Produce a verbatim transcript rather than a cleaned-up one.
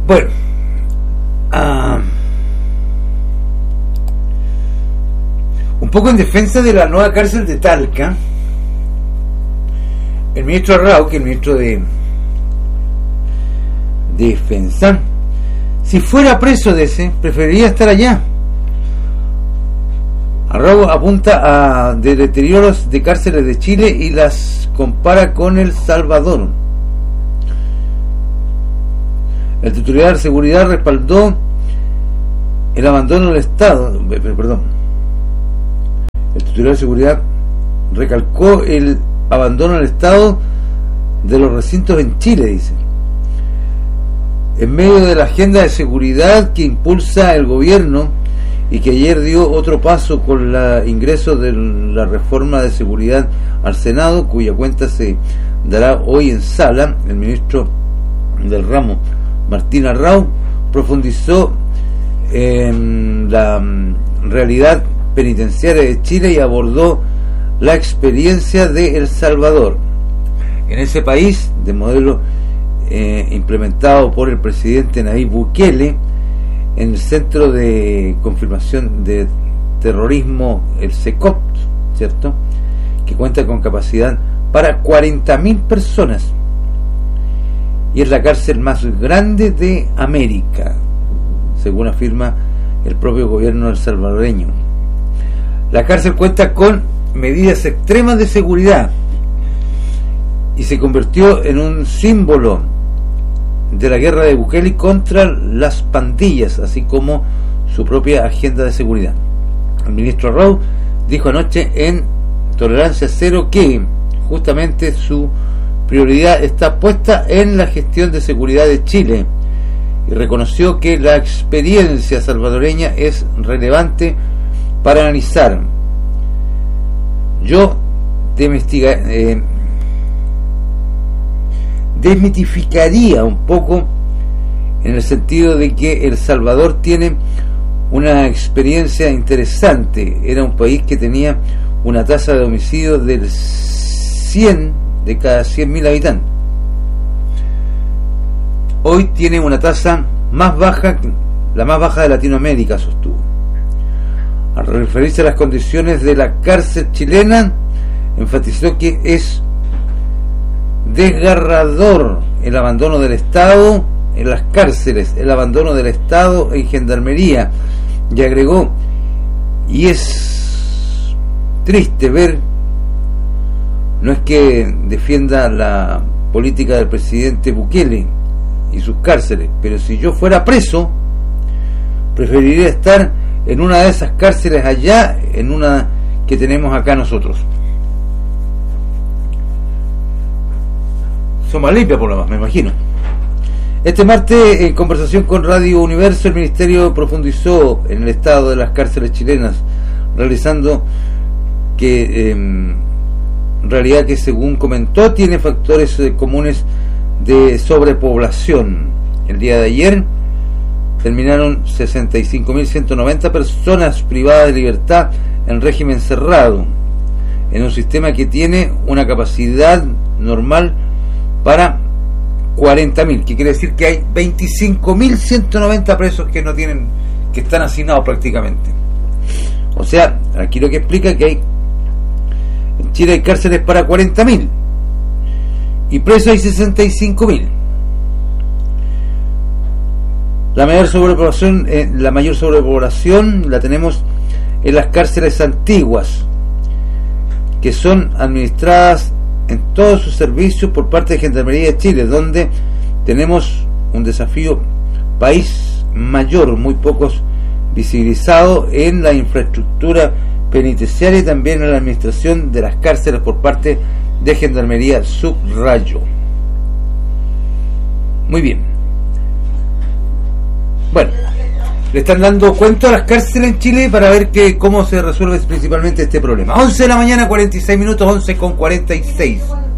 Bueno, uh, un poco en defensa de la nueva cárcel de Talca, el ministro Arrau, que es el ministro de Defensa, si fuera preso de ese, preferiría estar allá. Arrau apunta a de deterioros de cárceles de Chile y las compara con El Salvador. El titular de seguridad respaldó el abandono del Estado, perdón, el titular de seguridad recalcó el abandono del Estado de los recintos en Chile, dice, en medio de la agenda de seguridad que impulsa el gobierno y que ayer dio otro paso con el ingreso de la reforma de seguridad al Senado, cuya cuenta se dará hoy en sala. El ministro del ramo, Martín Arrau, profundizó en la realidad penitenciaria de Chile y abordó la experiencia de El Salvador. En ese país, de modelo eh, implementado por el presidente Nayib Bukele, en el Centro de Confirmación de Terrorismo, el CECOP, ¿cierto?, que cuenta con capacidad para cuarenta mil personas y es la cárcel más grande de América, según afirma el propio gobierno salvadoreño. La cárcel cuenta con medidas extremas de seguridad y se convirtió en un símbolo de la guerra de Bukele contra las pandillas, así como su propia agenda de seguridad. El ministro Arrau dijo anoche en Tolerancia Cero que justamente su prioridad está puesta en la gestión de seguridad de Chile y reconoció que la experiencia salvadoreña es relevante para analizar. Yo demestiga, eh, desmitificaría un poco en el sentido de que El Salvador tiene una experiencia interesante. Era un país que tenía una tasa de homicidio del cien de cada cien mil habitantes. Hoy tiene una tasa más baja, la más baja de Latinoamérica, sostuvo. Al referirse a las condiciones de la cárcel chilena, enfatizó que es desgarrador el abandono del Estado en las cárceles, el abandono del Estado en gendarmería, y agregó, y es triste ver, no es que defienda la política del presidente Bukele y sus cárceles, pero si yo fuera preso, preferiría estar en una de esas cárceles allá, en una que tenemos acá nosotros. Son más limpias por lo más, me imagino. Este martes, en conversación con Radio Universo, el Ministerio profundizó en el estado de las cárceles chilenas, realizando que, eh, en realidad que según comentó, tiene factores eh, comunes de sobrepoblación. El día de ayer terminaron sesenta y cinco mil ciento noventa personas privadas de libertad en régimen cerrado, en un sistema que tiene una capacidad normal para cuarenta mil, que quiere decir que hay veinticinco mil ciento noventa presos que no tienen, que están hacinados prácticamente. O sea, aquí lo que explica que hay en Chile hay cárceles para cuarenta mil y presos hay sesenta y cinco mil. La mayor sobrepoblación, eh, la mayor sobrepoblación la tenemos en las cárceles antiguas, que son administradas en todos sus servicios por parte de Gendarmería de Chile, donde tenemos un desafío país mayor, muy pocos visibilizados en la infraestructura penitenciaria y también en la administración de las cárceles por parte de Gendarmería, subrayo. Muy bien. Bueno, le están dando cuenta a las cárceles en Chile para ver que cómo se resuelve principalmente este problema. once de la mañana, cuarenta y seis minutos, once con cuarenta y seis.